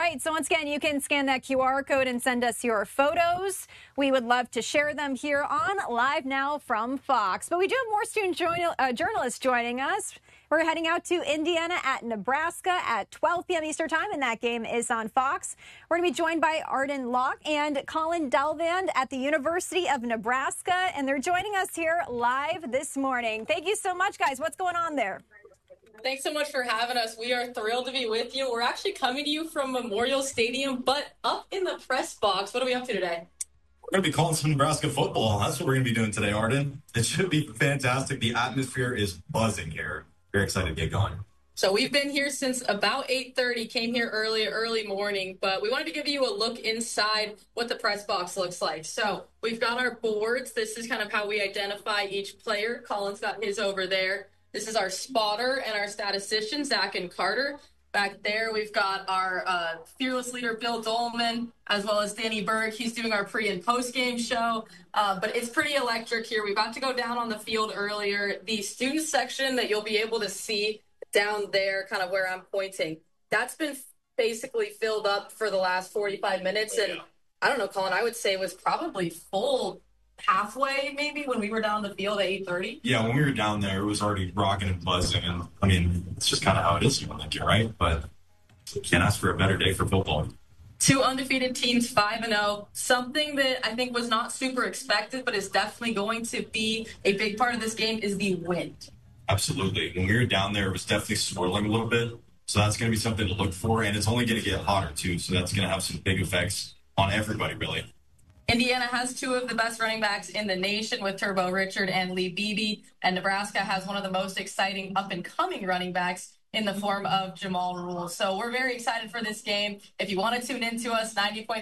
right. So once again, you can scan that QR code and send us your photos. We would love to share them here on Live Now from Fox. But we do have more student journalists joining us. We're heading out to Indiana at Nebraska at 12 p.m. Eastern Time, and that game is on Fox. We're going to be joined by Arden Locke and Colin Delvand at the University of Nebraska, and they're joining us here live this morning. Thank you so much, guys. What's going on there? Thanks so much for having us. We are thrilled to be with you. We're actually coming to you from Memorial Stadium, but up in the press box. What are we up to today? We're going to be calling some Nebraska football. That's what we're going to be doing today, Arden. It should be fantastic. The atmosphere is buzzing here. Very excited to get going. So we've been here since about 8:30, came here early morning, but we wanted to give you a look inside what the press box looks like. So we've got our boards. This is kind of how we identify each player. Colin's got his over there. This is our spotter and our statistician, Zach and Carter. Back there, we've got our fearless leader, Bill Dolman, as well as Danny Berg. He's doing our pre- and post-game show. But it's pretty electric here. We got to go down on the field earlier. The student section that you'll be able to see down there, kind of where I'm pointing, that's been basically filled up for the last 45 minutes. And I don't know, Colin, I would say it was probably full halfway maybe when we were down the field at 8:30. Yeah, when we were down there, it was already rocking and buzzing. And, I mean, it's just kind of how it is when you're right? But you can't ask for a better day for football. Two undefeated teams, 5-0. Something that I think was not super expected, but is definitely going to be a big part of this game is the wind. Absolutely. When we were down there, it was definitely swirling a little bit. So that's going to be something to look for. And it's only going to get hotter, too. So that's going to have some big effects on everybody, really. Indiana has two of the best running backs in the nation with Turbo Richard and Lee Beebe. And Nebraska has one of the most exciting up-and-coming running backs in the form of Jamal Rule. So we're very excited for this game. If you want to tune into us, 90.3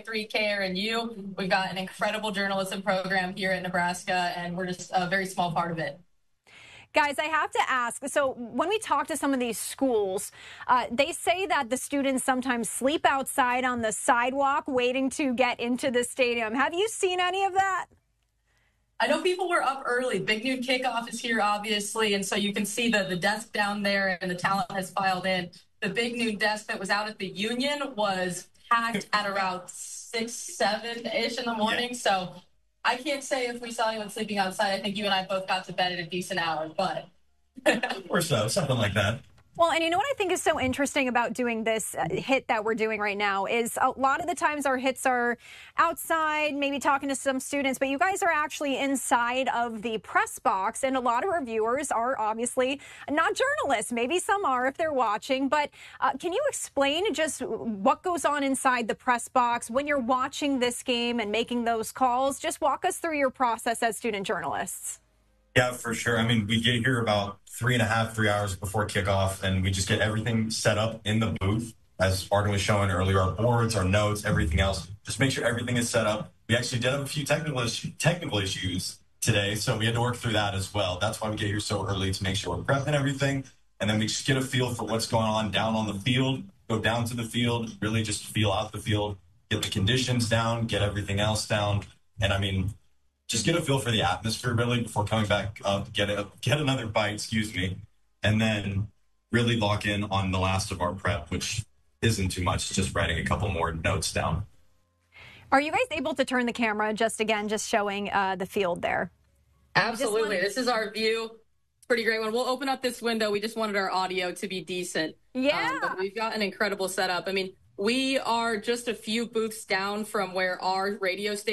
KRNU, we've got an incredible journalism program here at Nebraska, and we're just a very small part of it. Guys, I have to ask, so when we talk to some of these schools, they say that the students sometimes sleep outside on the sidewalk waiting to get into the stadium. Have you seen any of that? I know people were up early. Big noon kickoff is here, obviously, and so you can see the desk down there, and the talent has filed in. The big noon desk that was out at the Union was packed at around 6, 7-ish in the morning, so I can't say if we saw anyone sleeping outside. I think you and I both got to bed at a decent hour, but or so, something like that. Well, and you know what I think is so interesting about doing this hit that we're doing right now is a lot of the times our hits are outside, maybe talking to some students, but you guys are actually inside of the press box, and a lot of our viewers are obviously not journalists. Maybe some are if they're watching, but can you explain just what goes on inside the press box when you're watching this game and making those calls? Just walk us through your process as student journalists. Yeah, for sure. I mean, we get here about 3 hours before kickoff, and we just get everything set up in the booth. As Arden was showing earlier, our boards, our notes, everything else. Just make sure everything is set up. We actually did have a few technical issues today, so we had to work through that as well. That's why we get here so early, to make sure we're prepping everything. And then we just get a feel for what's going on down on the field, go down to the field, really just feel out the field, get the conditions down, get everything else down. And I mean, just get a feel for the atmosphere, really, before coming back up, get another bite, and then really lock in on the last of our prep, which isn't too much, just writing a couple more notes down. Are you guys able to turn the camera just showing the field there? Absolutely. This is our view. It's a pretty great one. We'll open up this window. We just wanted our audio to be decent. Yeah. But we've got an incredible setup. I mean, we are just a few booths down from where our radio station